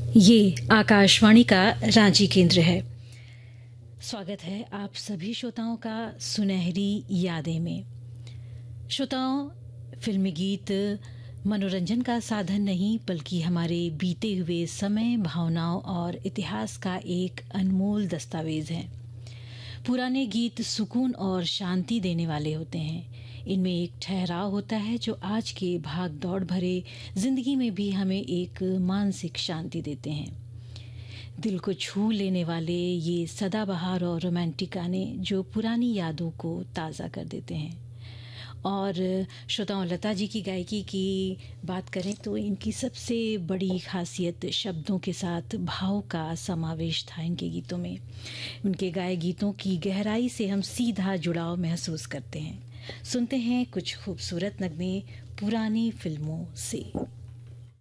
ये आकाशवाणी का रांची केंद्र है। स्वागत है आप सभी श्रोताओं का सुनहरी यादें में। श्रोताओं, फिल्मी गीत मनोरंजन का साधन नहीं बल्कि हमारे बीते हुए समय, भावनाओं और इतिहास का एक अनमोल दस्तावेज है। पुराने गीत सुकून और शांति देने वाले होते हैं। इनमें एक ठहराव होता है जो आज के भाग दौड़ भरे जिंदगी में भी हमें एक मानसिक शांति देते हैं। दिल को छू लेने वाले ये सदाबहार और रोमांटिक गाने जो पुरानी यादों को ताज़ा कर देते हैं। और श्रोताओं, लता जी की गायकी की बात करें तो इनकी सबसे बड़ी खासियत शब्दों के साथ भाव का समावेश था इनके गीतों में। उनके गाए गीतों की गहराई से हम सीधा जुड़ाव महसूस करते हैं। सुनते हैं कुछ खूबसूरत नगमे पुरानी फिल्मों से।